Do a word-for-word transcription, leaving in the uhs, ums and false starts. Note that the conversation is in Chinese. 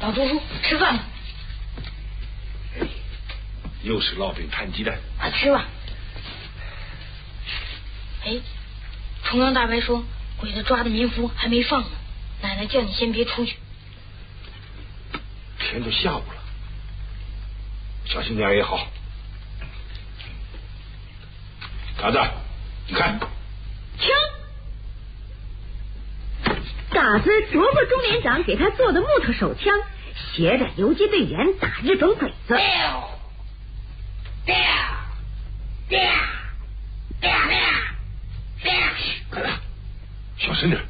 老朱叔，吃饭吧。 又是烙饼摊鸡蛋啊，吃吧。哎，重阳大白说鬼子抓的民夫还没放呢，奶奶叫你先别出去。 天都下午了，小心点也好。嘎子，你看， 枪！嘎子啄过钟连长给他做的木头手枪，携着游击队员打日本鬼子。 嘎子，小声点。